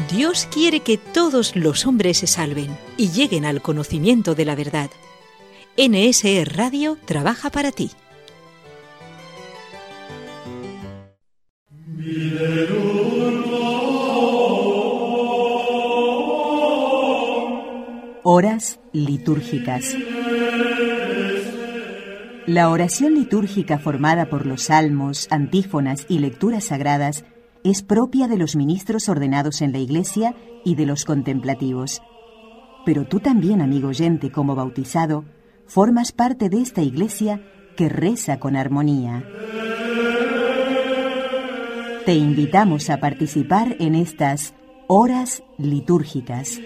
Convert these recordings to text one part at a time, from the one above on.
Dios quiere que todos los hombres se salven y lleguen al conocimiento de la verdad. NSE Radio trabaja para ti. Horas litúrgicas. La oración litúrgica formada por los salmos, antífonas y lecturas sagradas es propia de los ministros ordenados en la Iglesia y de los contemplativos. Pero tú también, amigo oyente, como bautizado, formas parte de esta Iglesia que reza con armonía. Te invitamos a participar en estas horas litúrgicas.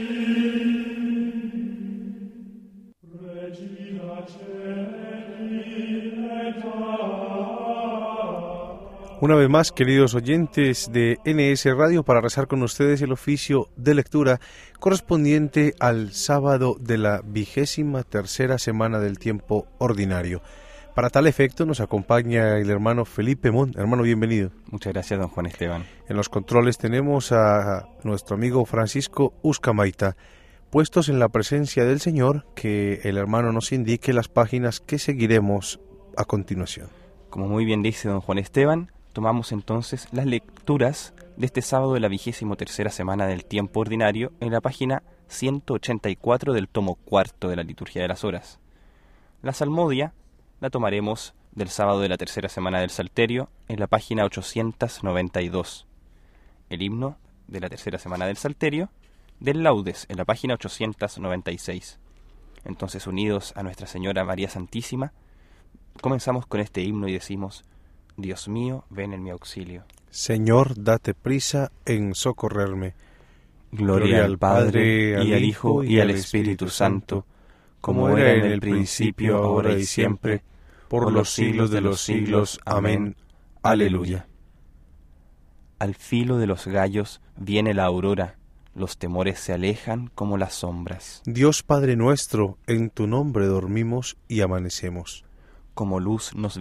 Una vez más, queridos oyentes de NS Radio, para rezar con ustedes el oficio de lectura correspondiente al sábado de la 23ª semana del tiempo ordinario. Para tal efecto nos acompaña el hermano Felipe Mon. Hermano, bienvenido. Muchas gracias, don Juan Esteban. En los controles tenemos a nuestro amigo Francisco Uzcamaita. Puestos en la presencia del Señor, que el hermano nos indique las páginas que seguiremos a continuación. Como muy bien dice don Juan Esteban, tomamos entonces las lecturas de este sábado de la 23ª semana del tiempo ordinario en la página 184 del tomo cuarto de la Liturgia de las Horas. La salmodia la tomaremos del sábado de la tercera semana del Salterio en la página 892. El himno de la tercera semana del Salterio del Laudes en la página 896. Entonces, unidos a Nuestra Señora María Santísima, comenzamos con este himno y decimos: Dios mío, ven en mi auxilio. Señor, date prisa en socorrerme. Gloria al Padre, y al Hijo, y al Espíritu Santo, como era en el principio, ahora y siempre, por los siglos de los siglos. Amén. Aleluya. Al filo de los gallos viene la aurora, los temores se alejan como las sombras. Dios Padre nuestro, en tu nombre dormimos y amanecemos. Como luz nos